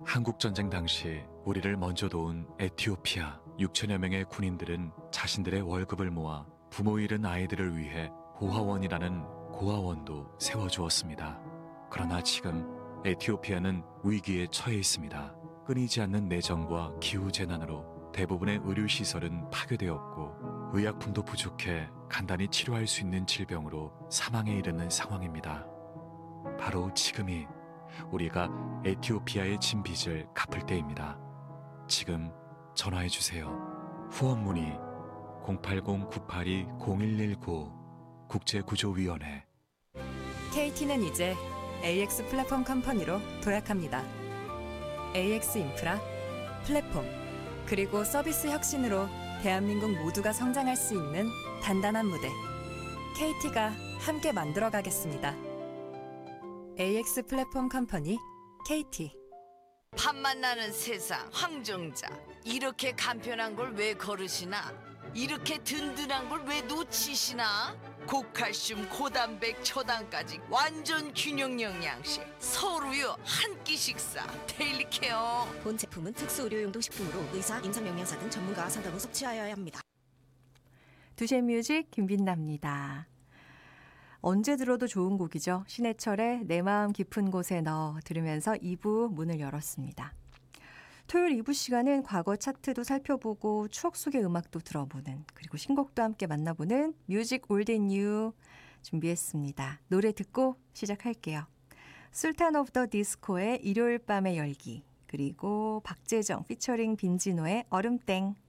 한국전쟁 당시 우리를 먼저 도운 에티오피아 6천여 명의 군인들은 자신들의 월급을 모아 부모 잃은 아이들을 위해 보화원이라는 고아원도 세워주었습니다. 그러나 지금 에티오피아는 위기에 처해 있습니다. 끊이지 않는 내정과 기후재난으로 대부분의 의료시설은 파괴되었고 의약품도 부족해 간단히 치료할 수 있는 질병으로 사망에 이르는 상황입니다. 바로 지금이 우리가 에티오피아의 진 빚을 갚을 때입니다. 지금 전화해주세요. 후원 문의 080-982-0119 국제구조위원회. KT는 이제 AX 플랫폼 컴퍼니로 도약합니다. AX 인프라, 플랫폼, 그리고 서비스 혁신으로 대한민국 모두가 성장할 수 있는 단단한 무대. KT가 함께 만들어 가겠습니다. AX 플랫폼 컴퍼니 KT. 밥만 나는 세상 황정자, 이렇게 간편한 걸 왜 거르시나? 이렇게 든든한 걸 왜 놓치시나? 고칼슘 고단백 초당까지 완전 균형 영양식 서울우유 한 끼 식사 데일리 케어. 본 제품은 특수 의료용도 식품으로 의사, 임상영양사 등 전문가와 상담 후 섭취하여야 합니다. 두시의 뮤직 김빈나입니다. 언제 들어도 좋은 곡이죠. 신해철의 내 마음 깊은 곳에 넣어 들으면서 2부 문을 열었습니다. 토요일 2부 시간은 과거 차트도 살펴보고 추억 속의 음악도 들어보는, 그리고 신곡도 함께 만나보는 뮤직 올드 앤 뉴 준비했습니다. 노래 듣고 시작할게요. 술탄 오브 더 디스코의 일요일 밤의 열기, 그리고 박재정 피처링 빈지노의 얼음땡.